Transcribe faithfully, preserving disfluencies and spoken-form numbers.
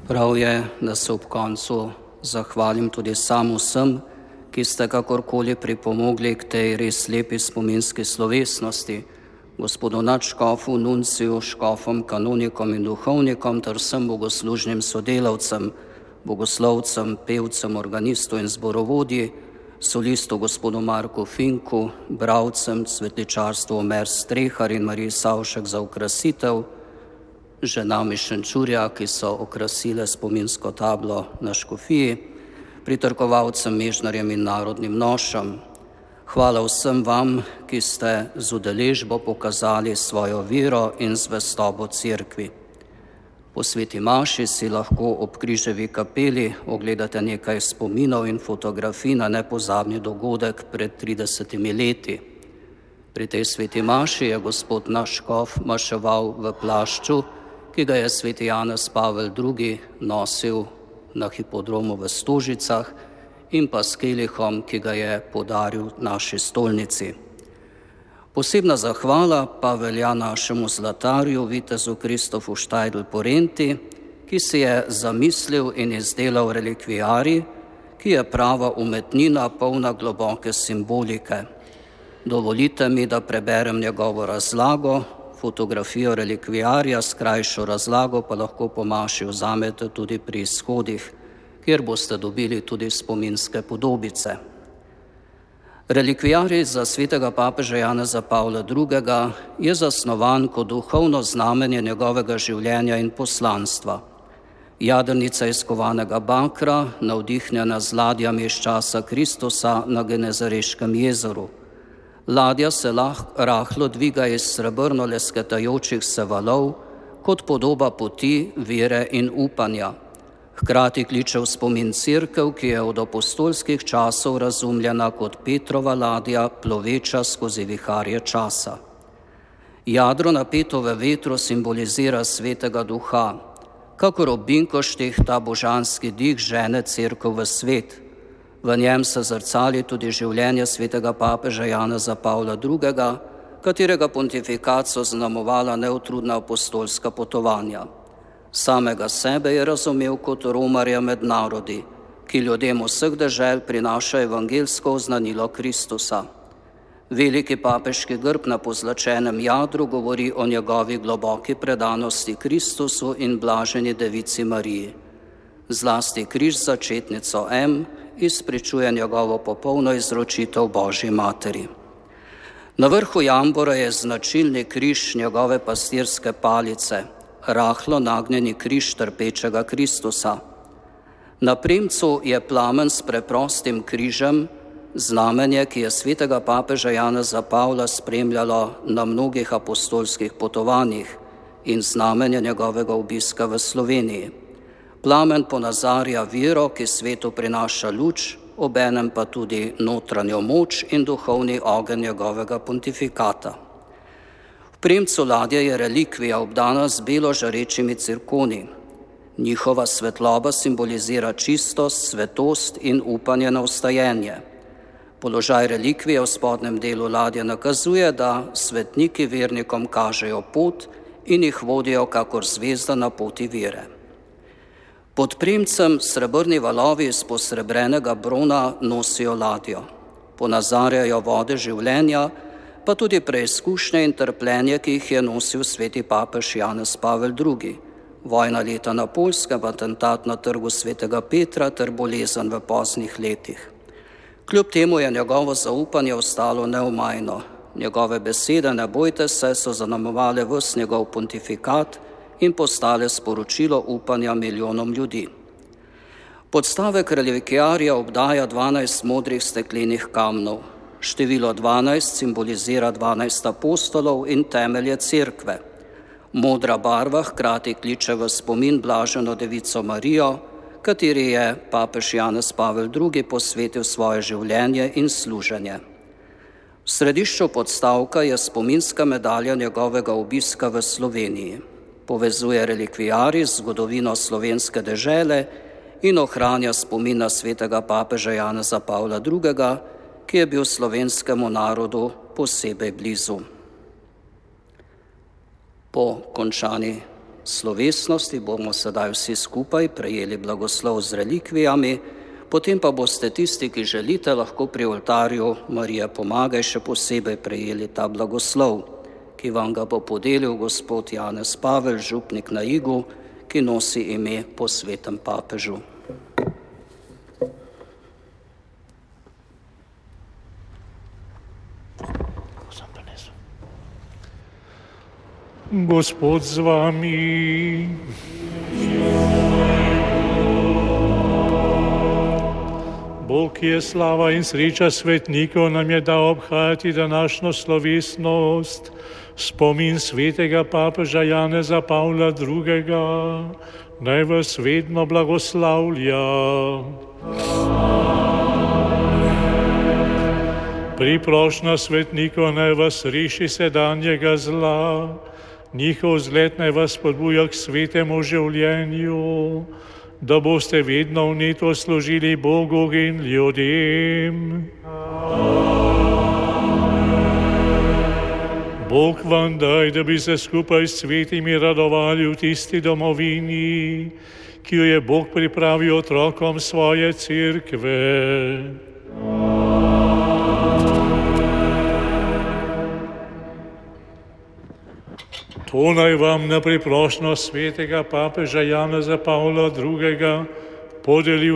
Prav je, da se ob koncu zahvalim tudi sam vsem, ki ste kakorkoli pripomogli k tej res lepi spominski slovesnosti, gospodu nadškofu, nunciju, škofom, kanonikom in duhovnikom ter vsem bogoslužnim sodelavcem, bogoslovcem, pevcem, organistu in zborovodji, solistu gospodu Marku Finku, bralcem, svetličarstvu Omer Strehar in Mariji Savšek za okrasitev, ženam iz Šenčurja, ki so okrasile spominsko tablo na škofiji, pritrkovalcem, mežnarjem in narodnim nošam. Hvala vsem vam, ki ste z udeležbo pokazali svojo vero in zvestobo cerkvi. Po sveti maši si lahko ob križevi kapeli ogledate nekaj spominov in fotografij na nepozabni dogodek pred tridesetimi leti. Pri tej sveti maši je gospod naš škof maševal v plašču, ki ga je sveti Janez Pavel drugi nosil na hipodromu v Stožicah, in pa s kelihom, ki ga je podaril naši stolnici. Posebna zahvala pa velja našemu zlatarju, vitezu Kristofu Štajdl Porenti, ki si je zamislil in izdelal relikviarij, ki je prava umetnina, polna globoke simbolike. Dovolite mi, da preberem njegovo razlago. Fotografijo relikviarja s krajšo razlago pa lahko po maši vzamete tudi pri izhodih, kjer boste dobili tudi spominske podobice. Relikviarij za svetega papeža Janeza Pavla drugega. je zasnovan kot duhovno znamenje njegovega življenja in poslanstva. Jadrnica iz kovanega bakra, navdihnjena z ladjami iz časa Kristusa na Genezareškem jezeru. Ladja se lahko rahlo dviga iz srebrno lesketajočih se valov kot podoba poti, vere in upanja. Hkrati kliče v spomin cerkev, ki je od apostolskih časov razumljena kot Petrova ladja, ploveča skozi viharje časa. Jadro napeto v vetru simbolizira svetega duha, kakor ob binkoštih ta božanski dih žene cerkev v svet. V njem se zrcali tudi življenje svetega papeža Janeza Pavla drugega., katerega pontifikat so znamovala neutrudna apostolska potovanja. Samega sebe je razumel kot romarja med narodi, ki ljudem vseh dežel prinaša evangelsko oznanilo Kristusa. Veliki papeški grb na pozlačenem jadru govori o njegovi globoki predanosti Kristusu in blaženi devici Mariji. Zlasti križ začetnico M izpričuje njegovo popolno izročitev Božji materi. Na vrhu jambora je značilni križ njegove pastirske palice, rahlo nagnjeni križ trpečega Kristusa. Na premcu je plamen s preprostim križem, znamenje, ki je svetega papeža Janeza Pavla spremljalo na mnogih apostolskih potovanjih, in znamenje njegovega obiska v Sloveniji. Plamen ponazarja vero, ki svetu prinaša luč, obenem pa tudi notranjo moč in duhovni ogenj njegovega pontifikata. V premcu ladje je relikvija obdana z belo žarečimi cirkoni. Njihova svetloba simbolizira čistost, svetost in upanje na vstajenje. Položaj relikvije v spodnjem delu ladje nakazuje, da svetniki vernikom kažejo pot in jih vodijo kakor zvezda na poti vere. Pod premcem srebrni valovi iz posrebrenega brona nosijo ladjo. Ponazarjajo vode življenja, pa tudi preizkušnje in trpljenje, ki jih je nosil sveti papež Janez Pavel drugi. Vojna leta na Poljskem, atentat na trgu svetega Petra ter bolezen v poznih letih. Kljub temu je njegovo zaupanje ostalo neomajno. Njegove besede "ne bojte se" so zaznamovale ves njegov pontifikat in postale sporočilo upanja milijonom ljudi. Podstavek relikviarja obdaja dvanajst modrih steklenih kamnov. Število dvanajst simbolizira dvanajst apostolov in temelje cerkve. Modra barva hkrati kliče v spomin blaženo devico Marijo, kateri je papež Janez Pavel drugi. posvetil svoje življenje in služenje. V središču podstavka je spominska medalja njegovega obiska v Sloveniji. Povezuje relikviarij z zgodovino slovenske dežele in ohranja spomin na svetega papeža Janeza Pavla drugega., ki je bil slovenskemu narodu posebej blizu. Po končani Slovesnosti bomo sedaj vsi skupaj prejeli blagoslov z relikvijami, potem pa boste tisti, ki želite, lahko pri oltarju Marija Pomagaj še posebej prejeli ta blagoslov, ki vam ga bo podelil gospod Janez Pavel, župnik na Igu, ki nosi ime po svetem papežu. Gospod z vami. Bog je slava in sreča svetnikov, nam je dal obhajati današnjo slovesnost, spomin svetega papeža Janeza Pavla drugega. Naj vas vedno blagoslavlja. Priprošnja svetnikov naj vas reši sedanjega zla, njihov vzgled naj vas spodbuja k svetemu življenju, da boste vedno vneto služili Bogu in ljudem. Bog vam daj, da bi se skupaj s svetimi radovali v tisti domovini, ki jo je Bog pripravil otrokom svoje cerkve. To naj vam na priprošnjo svetega papeža Janeza Pavla drugega podeli